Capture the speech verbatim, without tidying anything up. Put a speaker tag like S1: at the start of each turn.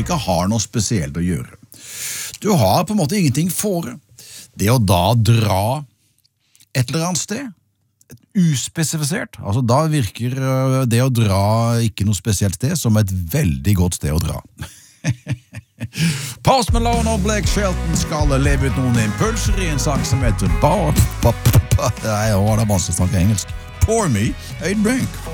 S1: ikke har noe spesielt å gjøre. Du har på en måte ingenting for det å da dra et eller annet sted, uspesifisert, altså da virker det å dra ikke noe spesielt sted som et veldig godt sted å dra. Post Malone og Blake Shelton skal leve ut noen impulser i en sang som heter Bar... Nei, det var vanskelig å snakke engelsk. Pour me a drink.